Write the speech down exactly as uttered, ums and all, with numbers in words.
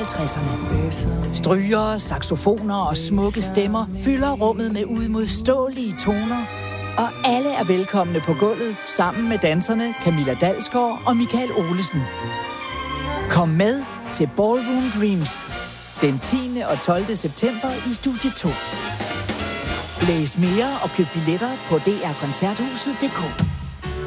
halvtredserne. Strygere, saxofoner og smukke stemmer fylder rummet med uimodståelige toner. Og alle er velkomne på gulvet sammen med danserne Camilla Dalsgaard og Michael Olesen. Kom med til Ballroom Dreams den tiende og tolvte september i Studie to. Læs mere og køb billetter på d r koncerthuset punktum d k.